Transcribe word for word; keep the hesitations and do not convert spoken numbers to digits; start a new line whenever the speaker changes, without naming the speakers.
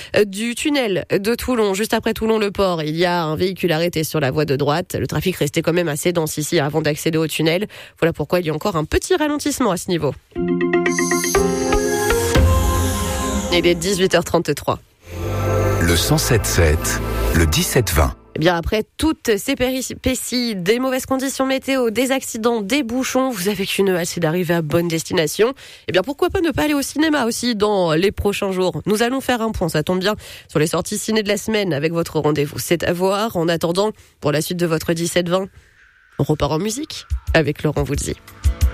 du tunnel de Toulon, juste après Toulon-le-Port. Il y a un véhicule arrêté sur la voie de droite. Le trafic restait quand même assez dense ici avant d'accéder au tunnel. Voilà pourquoi il y a encore un petit ralentissement à ce niveau. Il est dix-huit heures trente-trois.
Le cent sept sept, le dix-sept vingt.
Eh bien, après toutes ces péripéties, des mauvaises conditions météo, des accidents, des bouchons, vous avez qu'une hâte, c'est d'arriver à bonne destination. Eh bien, pourquoi pas ne pas aller au cinéma aussi dans les prochains jours? Nous allons faire un point, ça tombe bien, sur les sorties ciné de la semaine avec votre rendez-vous. C'est à voir. En attendant, pour la suite de votre dix-sept vingt, on repart en musique avec Laurent Voulzy.